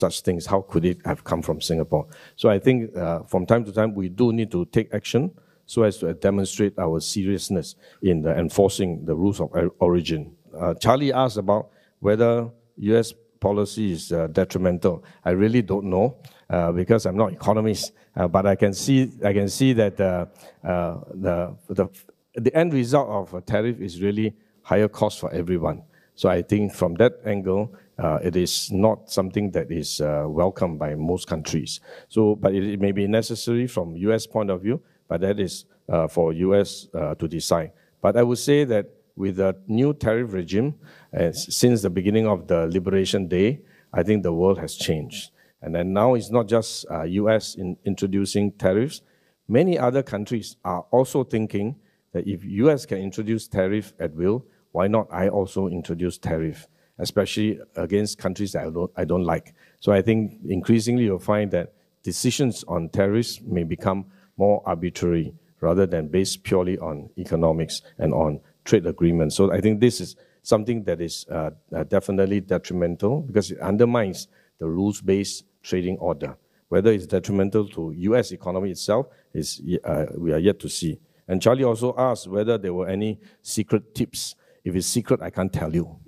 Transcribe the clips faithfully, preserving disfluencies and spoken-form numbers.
such things, how could it have come from Singapore? So I think uh, from time to time, we do need to take action so as to demonstrate our seriousness in the enforcing the rules of origin. Uh, Charlie asked about whether U S policy is uh, detrimental. I really don't know uh, because I'm not an economist, uh, but I can see I can see that uh, uh, the, the the end result of a tariff is really higher cost for everyone. So I think from that angle, uh, it is not something that is uh, welcomed by most countries. So, but it, it may be necessary from U S point of view, but that is uh, for U S uh, to decide. But I would say that with the new tariff regime, uh, since the beginning of the Liberation Day, I think the world has changed. And then now it's not just uh, U S in introducing tariffs. Many other countries are also thinking that if U S can introduce tariff at will, why not I also introduce tariff, especially against countries that I don't, I don't like. So I think increasingly you'll find that decisions on tariffs may become more arbitrary rather than based purely on economics and on trade agreements. So I think this is something that is uh, uh, definitely detrimental because it undermines the rules-based trading order. Whether it's detrimental to U S economy itself, is uh, we are yet to see. And Charlie also asked whether there were any secret tips. If it's secret, I can't tell you.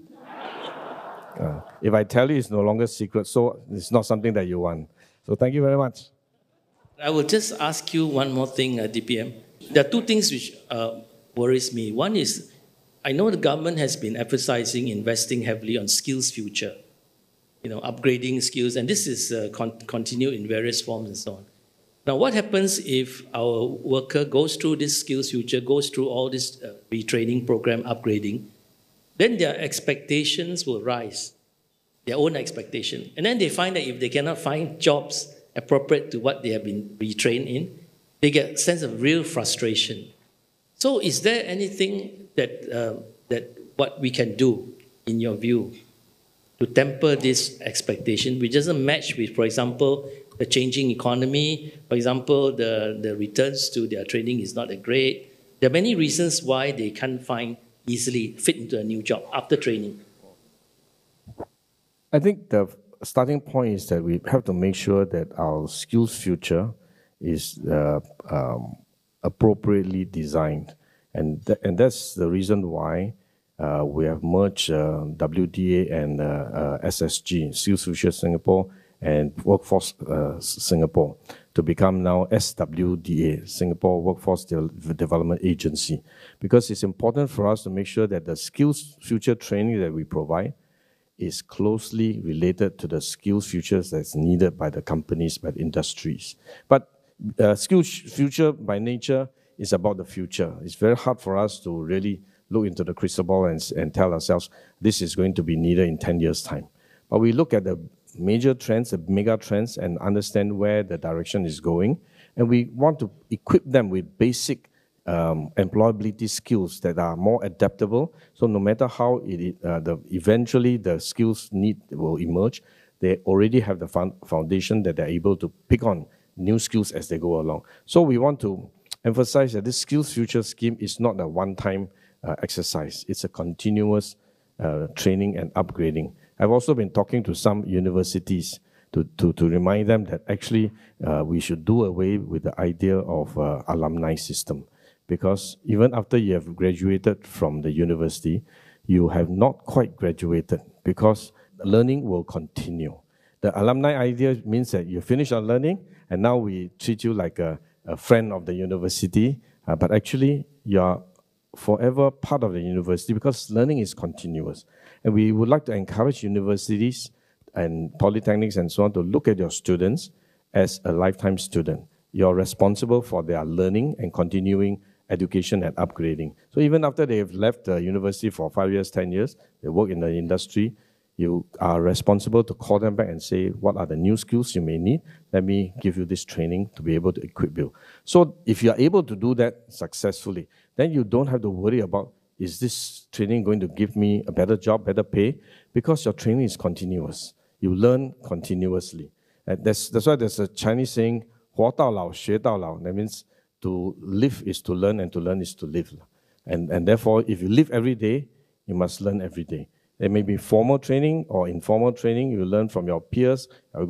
Uh, if I tell you, it's no longer secret, so it's not something that you want. So thank you very much. I will just ask you one more thing, uh, D P M. There are two things which uh, worries me. One is, I know the government has been emphasizing investing heavily on skills future, you know, upgrading skills, and this is uh, con continued in various forms and so on. Now, what happens if our worker goes through this skills future, goes through all this uh, retraining program, upgrading, then their expectations will rise, their own expectation. And then they find that if they cannot find jobs appropriate to what they have been retrained in, they get a sense of real frustration. So is there anything that, uh, that what we can do, in your view, to temper this expectation, which doesn't match with, for example, the changing economy, for example, the, the returns to their training is not that great. There are many reasons why they can't find easily fit into a new job after training. I think the starting point is that we have to make sure that our skills future is uh, um, appropriately designed. And, th and that's the reason why uh, we have merged uh, W D A and uh, uh, S S G, Skills Future Singapore, and Workforce uh, Singapore, to become now S W D A, Singapore Workforce De Development Agency. Because it's important for us to make sure that the skills future training that we provide is closely related to the skills futures that's needed by the companies, by the industries. But uh, skills future by nature is about the future. It's very hard for us to really look into the crystal ball and, and tell ourselves this is going to be needed in ten years' time. But we look at the major trends, the mega trends, and understand where the direction is going. And we want to equip them with basic um, employability skills that are more adaptable. So no matter how it, uh, the, eventually the skills need will emerge, they already have the foundation that they're able to pick on new skills as they go along. So we want to emphasize that this Skills Future scheme is not a one-time uh, exercise. It's a continuous uh, training and upgrading. I've also been talking to some universities to, to, to remind them that actually uh, we should do away with the idea of uh, alumni system. Because even after you have graduated from the university, you have not quite graduated because learning will continue. The alumni idea means that you finish your learning and now we treat you like a, a friend of the university, uh, but actually you are forever part of the university because learning is continuous. And we would like to encourage universities and polytechnics and so on to look at your students as a lifetime student. You're responsible for their learning and continuing education and upgrading. So even after they've left the university for five years, ten years, they work in the industry, you are responsible to call them back and say, what are the new skills you may need? Let me give you this training to be able to equip you. So if you're able to do that successfully, then you don't have to worry about, is this training going to give me a better job, better pay? Because your training is continuous. You learn continuously. And that's, that's why there's a Chinese saying, 活到老,学到老. That means to live is to learn and to learn is to live. And, and therefore, if you live every day, you must learn every day. There may be formal training or informal training. You learn from your peers.